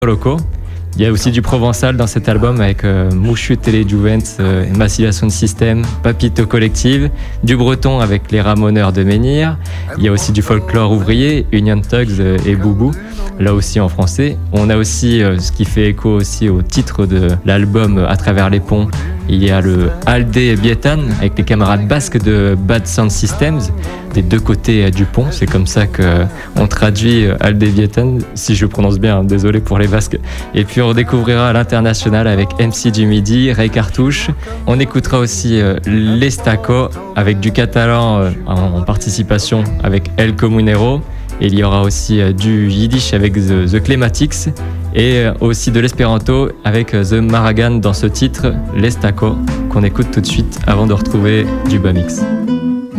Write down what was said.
locaux. Il y a aussi du provençal dans cet album avec Mouchu Téléjuvens, Macillation de Système, Papito Collective, du breton avec les Ramoneurs de Menhir. Il y a aussi du folklore ouvrier, Union Tugs et Boubou, là aussi en français. On a aussi ce qui fait écho aussi au titre de l'album À travers les ponts. Il y a le Aldé Bietan avec les camarades basques de Bad Sound Systems, des deux côtés du pont. C'est comme ça qu'on traduit Aldé Bietan, si je prononce bien, désolé pour les Basques. Et puis on découvrira à l'international avec MC du Midi, Ray Cartouche. On écoutera aussi l'Estaco avec du catalan en participation avec El Comunero. Et il y aura aussi du yiddish avec The Clematics et aussi de l'espéranto avec The Maragan dans ce titre, l'Estaco, qu'on écoute tout de suite avant de retrouver du Bamix.